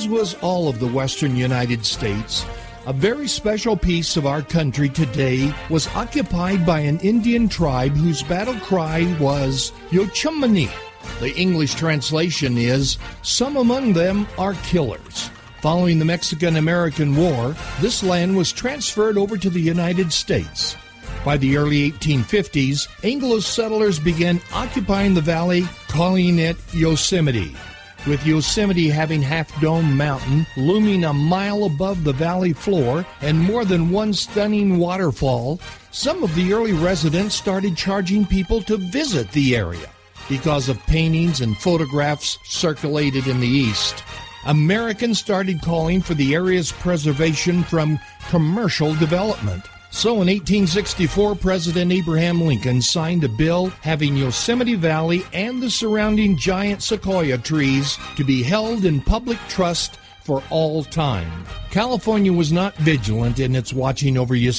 as was all of the western United States, a very special piece of our country today was occupied by an Indian tribe whose battle cry was Yochumani. The English translation is, "Some among them are killers." Following the Mexican-American War, this land was transferred over to the United States. By the early 1850s, Anglo settlers began occupying the valley, calling it Yosemite. With Yosemite having Half Dome Mountain looming a mile above the valley floor and more than one stunning waterfall, some of the early residents started charging people to visit the area. Because of paintings and photographs circulated in the East, Americans started calling for the area's preservation from commercial development. So in 1864, President Abraham Lincoln signed a bill having Yosemite Valley and the surrounding giant sequoia trees to be held in public trust for all time. California was not vigilant in its watching over Yosemite.